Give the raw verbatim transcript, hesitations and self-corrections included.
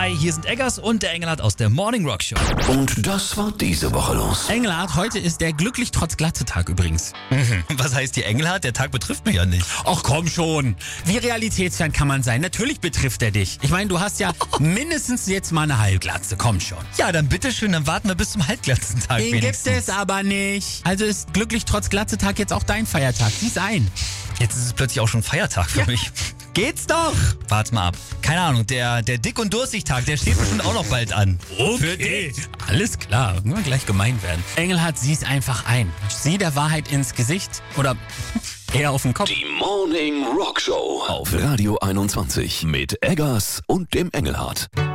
zwei. Hier sind Eggers und der Engelhardt aus der Morning Rock Show. Und das war diese Woche los. Engelhardt, heute ist der glücklich trotz Glatze-Tag übrigens. Mhm. Was heißt die Engelhardt? Der Tag betrifft mich ja nicht. Ach komm schon. Wie realitätsfern kann man sein? Natürlich betrifft er dich. Ich meine, du hast ja mindestens jetzt mal eine Halbglatze. Komm schon. Ja, dann bitteschön, dann warten wir bis zum Halbglatzentag Den wenigstens. gibt es aber nicht. Also ist glücklich trotz Glatze-Tag jetzt auch dein Feiertag. Sieh's ein. Jetzt ist es plötzlich auch schon Feiertag für Ja. mich. Geht's doch. Warte mal ab. Keine Ahnung, der, der Dick- und Durstig-Tag, der steht bestimmt auch noch bald an. Für dich. Alles klar. Nur gleich gemein werden. Engelhardt, sieh's einfach ein. Sieh der Wahrheit ins Gesicht. Oder eher auf den Kopf. Die Morning Rock Show auf Radio einundzwanzig mit Eggers und dem Engelhardt.